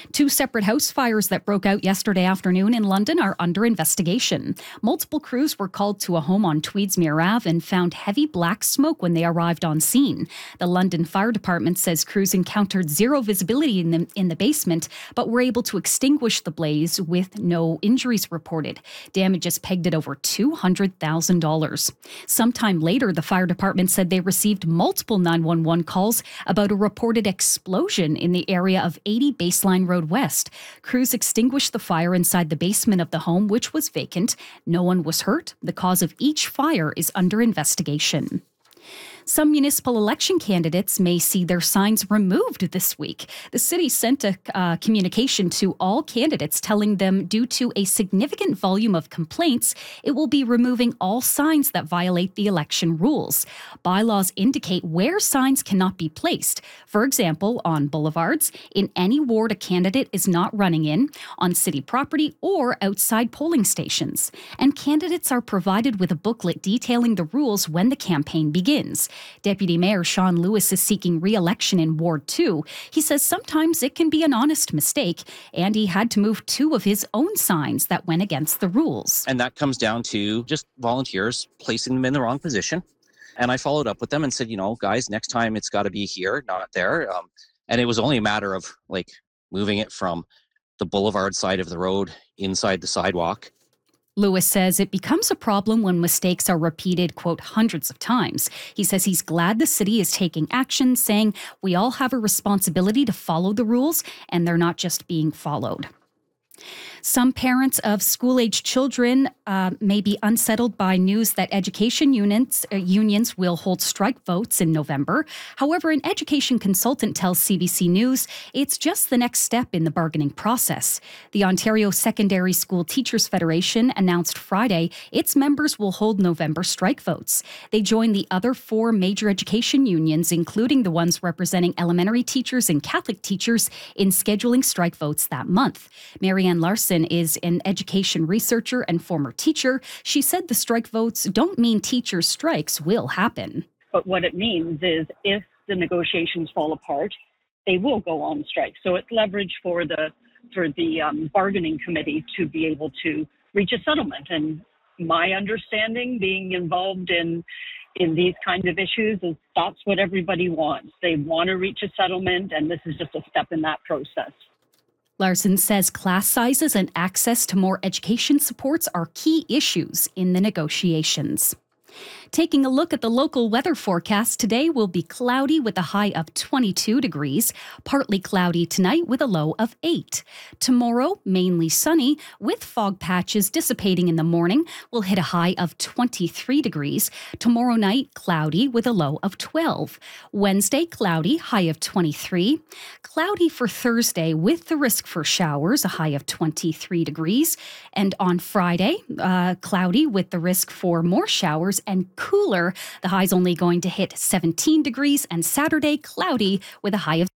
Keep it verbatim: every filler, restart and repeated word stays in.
Two separate house fires that broke out yesterday afternoon in London are under investigation. Multiple crews were called to a home on Tweedsmuir Ave and found heavy black smoke when they arrived on scene. The London Fire Department says crews encountered zero visibility in the, in the basement, but were able to extinguish the blaze with no injuries reported. Damages pegged at over two hundred thousand dollars. Sometime later, the fire department said they received multiple nine one one calls about a reported explosion in the area of eighty Baseline Road West. Crews extinguished the fire inside the basement of the home, which was vacant. No one was hurt. The cause of each fire is under investigation. Some municipal election candidates may see their signs removed this week. The city sent a uh, communication to all candidates telling them due to a significant volume of complaints, it will be removing all signs that violate the election rules. Bylaws indicate where signs cannot be placed. For example, on boulevards, in any ward a candidate is not running in, on city property, or outside polling stations. And candidates are provided with a booklet detailing the rules when the campaign begins. Deputy Mayor Sean Lewis is seeking re-election in Ward two. He says sometimes it can be an honest mistake, and he had to move two of his own signs that went against the rules. And that comes down to just volunteers placing them in the wrong position. And I followed up with them and said, you know, guys, next time it's got to be here, not there. Um, and it was only a matter of like moving it from the boulevard side of the road inside the sidewalk. Lewis says it becomes a problem when mistakes are repeated, quote, hundreds of times. He says he's glad the city is taking action, saying we all have a responsibility to follow the rules, and they're not just being followed. Some parents of school-aged children uh, may be unsettled by news that education unions, uh, unions will hold strike votes in November. However, an education consultant tells C B C News it's just the next step in the bargaining process. The Ontario Secondary School Teachers Federation announced Friday its members will hold November strike votes. They join the other four major education unions, including the ones representing elementary teachers and Catholic teachers, in scheduling strike votes that month. Marianne Larson is an education researcher and former teacher. She said the strike votes don't mean teacher strikes will happen. But what it means is if the negotiations fall apart, they will go on strike. So it's leverage for the for the um, bargaining committee to be able to reach a settlement. And my understanding, being involved in in these kind of issues, is that's what everybody wants. They want to reach a settlement, and this is just a step in that process. Larson says class sizes and access to more education supports are key issues in the negotiations. Taking a look at the local weather forecast, today will be cloudy with a high of twenty-two degrees, partly cloudy tonight with a low of eight. Tomorrow, mainly sunny, with fog patches dissipating in the morning, will hit a high of twenty-three degrees. Tomorrow night, cloudy with a low of twelve. Wednesday, cloudy, high of twenty-three. Cloudy for Thursday with the risk for showers, a high of twenty-three degrees. And on Friday, uh, cloudy with the risk for more showers and cooler. The high's only going to hit seventeen degrees, and Saturday, cloudy with a high of